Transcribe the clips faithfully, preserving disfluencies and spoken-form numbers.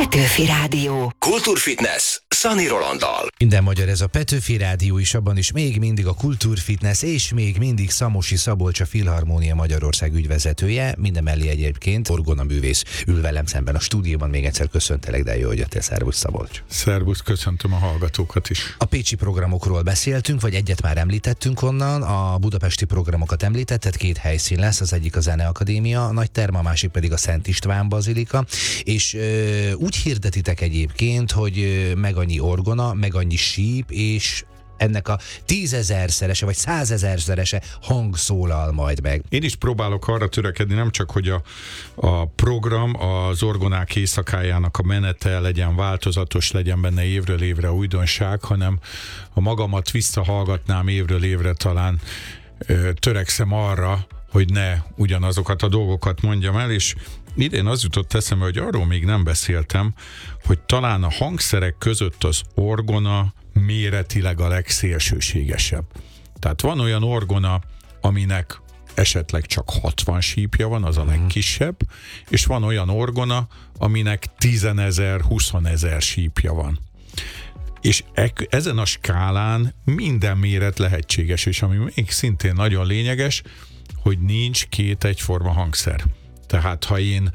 Petőfi Rádió. Kultúrfitness Szani Rolanddal. Minden magyar, ez a Petőfi Rádió is, abban is még mindig a Kultúrfitness, és még mindig Szamosi Szabolcs, a Filharmónia Magyarország ügyvezetője, minden mellé egyébként orgonaművész ül velem szemben a stúdióban. Még egyszer köszöntelek, de jó, hogy jöttél. Szervusz, Szabolcs. Szervusz, köszöntöm a hallgatókat is. A pécsi programokról beszéltünk, vagy egyet már említettünk onnan, a budapesti programokat említetted, két helyszín lesz, az egyik a Zeneakadémia, a nagy term, a másik pedig a Szent István Bazilika, és ö, úgy hirdetitek egyébként, hogy ö, meg annyi orgona, meg annyi síp, és ennek a tízezerszerese vagy százezerszerese hang szólal majd meg. Én is próbálok arra törekedni, nem csak, hogy a, a program, az orgonák éjszakájának a menete legyen változatos, legyen benne évről évre újdonság, hanem a magamat visszahallgatnám évről évre, talán ö, törekszem arra, hogy ne ugyanazokat a dolgokat mondjam el, és idén az jutott eszembe, hogy arról még nem beszéltem, hogy talán a hangszerek között az orgona méretileg a legszélsőségesebb. Tehát van olyan orgona, aminek esetleg csak hatvan sípja van, az a legkisebb, és van olyan orgona, aminek tízezer, huszonezer sípja van. És e- ezen a skálán minden méret lehetséges, és ami még szintén nagyon lényeges, hogy nincs két egyforma hangszer. Tehát ha én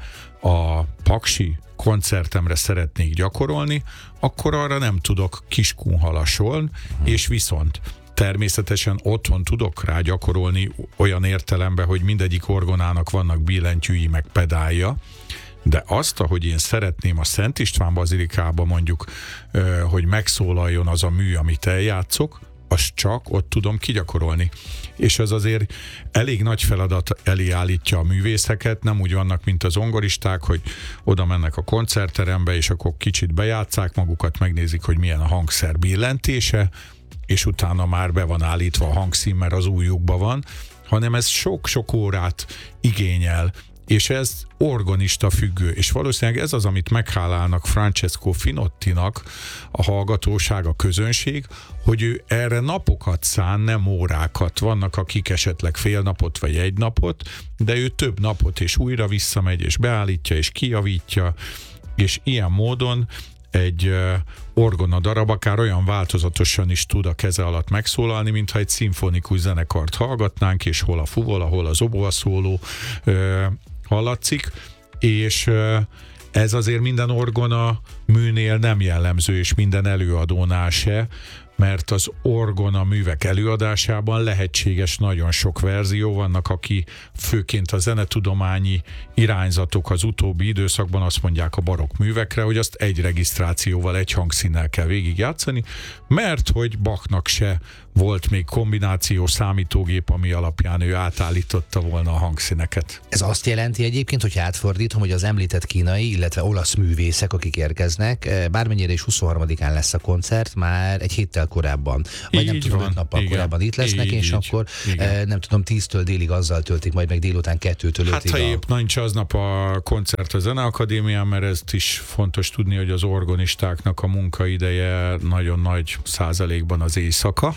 a paksi koncertemre szeretnék gyakorolni, akkor arra nem tudok kiskunhalasolni, és viszont természetesen otthon tudok rá gyakorolni olyan értelemben, hogy mindegyik orgonának vannak billentyűi meg pedálja, de azt, ahogy én szeretném a Szent István Bazilikában mondjuk, hogy megszólaljon az a mű, amit eljátszok, azt csak ott tudom kigyakorolni. És az azért elég nagy feladat elé állítja a művészeket, nem úgy vannak, mint az zongoristák, hogy oda mennek a koncertterembe, és akkor kicsit bejátszák magukat, megnézik, hogy milyen a hangszer billentése, és utána már be van állítva a hangszín, mert az ujjukban van, hanem ez sok-sok órát igényel, és ez organista függő, és valószínűleg ez az, amit meghálálnak Francesco Finottinak a hallgatóság, a közönség, hogy ő erre napokat szán, nem órákat. Vannak, akik esetleg fél napot vagy egy napot, de ő több napot, és újra visszamegy, és beállítja, és kijavítja, és ilyen módon egy uh, orgona darab akár olyan változatosan is tud a keze alatt megszólalni, mintha egy szimfonikus zenekart hallgatnánk, és hol a fuvola, hol az oboa szóló uh, hallatszik, és uh, ez azért minden orgona műnél nem jellemző, és minden előadónál se, mert az orgona művek előadásában lehetséges nagyon sok verzió. Vannak, aki főként a zenetudományi irányzatok az utóbbi időszakban azt mondják a barokk művekre, hogy azt egy regisztrációval, egy hangszínnel kell végigjátszani, mert hogy Bachnak se volt még kombináció számítógép, ami alapján ő átállította volna a hangszíneket. Ez azt jelenti egyébként, hogy átfordítom, hogy az említett kínai, illetve olasz művészek, akik érkeznek, bármennyire is huszonharmadikán lesz a koncert, már egy héttel korábban, vagy így nem tudom, van, öt nappal igen, korábban itt lesznek, így, és így, akkor igen. nem tudom, tíztől délig azzal töltik, majd meg délután kettőtől ötig. Hát ha a... épp nincs aznap a koncert a Zeneakadémián, mert ezt is fontos tudni, hogy az orgonistáknak a munkaideje nagyon nagy százalékban az éjszaka.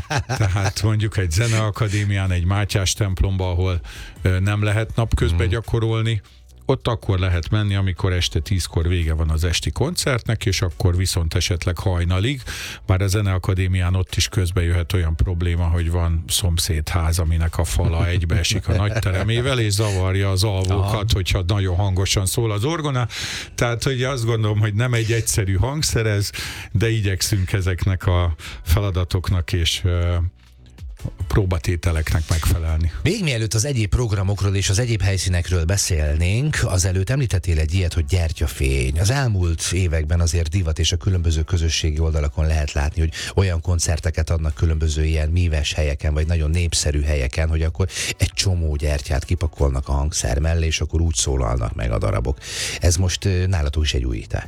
Tehát mondjuk egy Zeneakadémián, egy Mátyás templomba, ahol nem lehet napközben mm. gyakorolni, ott akkor lehet menni, amikor este tízkor vége van az esti koncertnek, és akkor viszont esetleg hajnalig, bár a Zeneakadémián ott is közbe jöhet olyan probléma, hogy van szomszédház, aminek a fala egybeesik a nagy teremével, és zavarja az alvókat, aha, hogyha nagyon hangosan szól az orgona. Tehát, hogy azt gondolom, hogy nem egy egyszerű hangszer ez, de igyekszünk ezeknek a feladatoknak és próbatételeknek megfelelni. Még mielőtt az egyéb programokról és az egyéb helyszínekről beszélnénk, azelőtt említettél egy ilyet, hogy gyertyafény. Az elmúlt években azért divat, és a különböző közösségi oldalakon lehet látni, hogy olyan koncerteket adnak különböző ilyen míves helyeken, vagy nagyon népszerű helyeken, hogy akkor egy csomó gyertyát kipakolnak a hangszer mellé, és akkor úgy szólalnak meg a darabok. Ez most nálatok is egy újítás.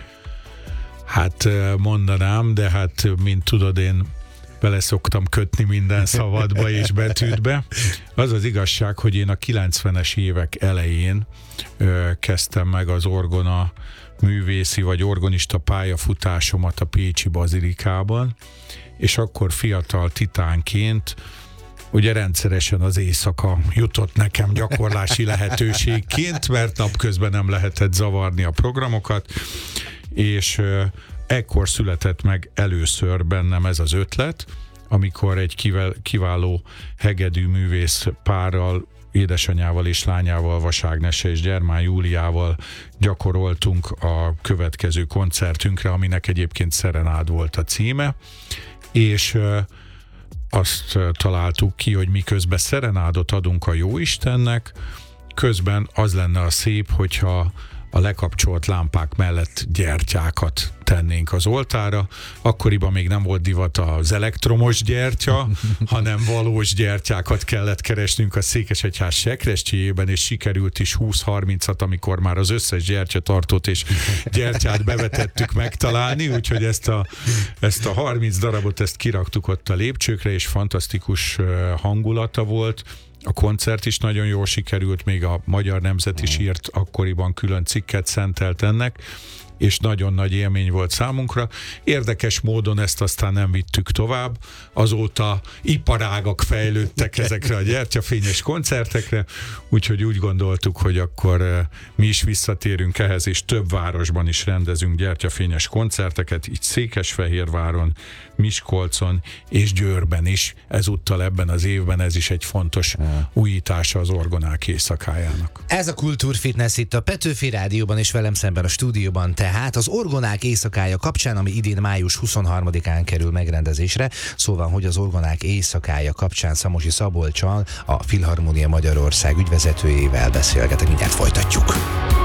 Hát mondanám, de hát mint tudod, én bele szoktam kötni minden szavadba és betűtbe. Az az igazság, hogy én a kilencvenes évek elején ö, kezdtem meg az orgona művészi vagy organista pályafutásomat a pécsi bazilikában, és akkor fiatal titánként ugye rendszeresen az éjszaka jutott nekem gyakorlási lehetőségként, mert napközben nem lehetett zavarni a programokat, és ekkor született meg először bennem ez az ötlet, amikor egy kiváló hegedű művész párral, édesanyával és lányával, Vaságnese és Gyermán Júliával gyakoroltunk a következő koncertünkre, aminek egyébként Szerenád volt a címe, és azt találtuk ki, hogy miközben szerenádot adunk a Jóistennek, közben az lenne a szép, hogyha a lekapcsolt lámpák mellett gyertyákat tennénk az oltára. Akkoriban még nem volt divat az elektromos gyertya, hanem valós gyertyákat kellett keresnünk a Székesegyház sekrestyéjében, és sikerült is húsz-harmincat, amikor már az összes gyertyatartót és gyertyát bevetettük megtalálni, úgyhogy ezt a, ezt a harminc darabot ezt kiraktuk ott a lépcsőkre, és fantasztikus hangulata volt. A koncert is nagyon jól sikerült, még a Magyar Nemzet is írt akkoriban külön cikket szentelt ennek, és nagyon nagy élmény volt számunkra. Érdekes módon ezt aztán nem vittük tovább, azóta iparágak fejlődtek ezekre a gyertyafényes koncertekre, úgyhogy úgy gondoltuk, hogy akkor mi is visszatérünk ehhez, és több városban is rendezünk gyertyafényes koncerteket, így Székesfehérváron, Miskolcon és Győrben is. Ezúttal ebben az évben ez is egy fontos újítása az Orgonák éjszakájának. Ez a Kultúrfitness itt a Petőfi Rádióban, és velem szemben a stúdióban, tehát az Orgonák éjszakája kapcsán, ami idén május huszonharmadikán kerül megrendezésre. Szóval, hogy az Orgonák éjszakája kapcsán Szamosi Szabolccsal, a Filharmónia Magyarország ügyvezetőjével beszélgetek, mindjárt folytatjuk.